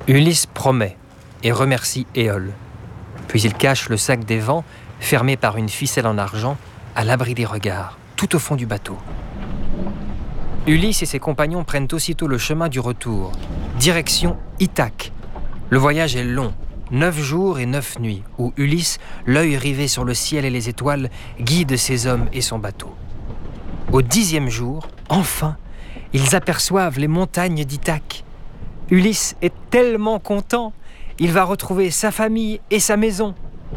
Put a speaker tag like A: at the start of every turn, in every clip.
A: Ulysse promet et remercie Éole. Puis il cache le sac des vents, fermé par une ficelle en argent, à l'abri des regards, tout au fond du bateau. Ulysse et ses compagnons prennent aussitôt le chemin du retour, direction Ithaque. Le voyage est long, 9 jours et 9 nuits, où Ulysse, l'œil rivé sur le ciel et les étoiles, guide ses hommes et son bateau. Au 10e jour, enfin, ils aperçoivent les montagnes d'Ithaque. Ulysse est tellement content, il va retrouver sa famille et sa maison.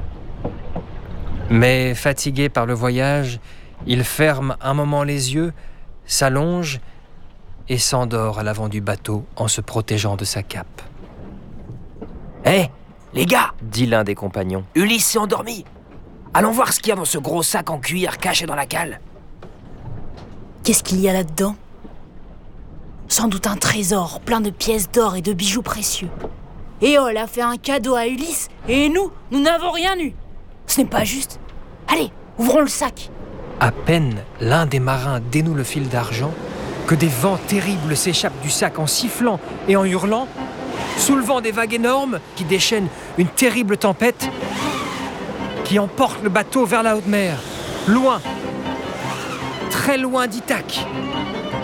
A: Mais fatigué par le voyage, il ferme un moment les yeux, s'allonge et s'endort à l'avant du bateau en se protégeant de sa cape.
B: « Hé, les gars !» dit l'un des compagnons. « Ulysse s'est endormi. Allons voir ce qu'il y a dans ce gros sac en cuir caché dans la cale. »
C: Qu'est-ce qu'il y a là-dedans ? Sans doute un trésor plein de pièces d'or et de bijoux précieux. Éole a fait un cadeau à Ulysse et nous n'avons rien eu. Ce n'est pas juste. Allez, ouvrons le sac.
A: À peine l'un des marins dénoue le fil d'argent que des vents terribles s'échappent du sac en sifflant et en hurlant, soulevant des vagues énormes qui déchaînent une terrible tempête qui emporte le bateau vers la haute mer, loin, très loin d'Ithaque.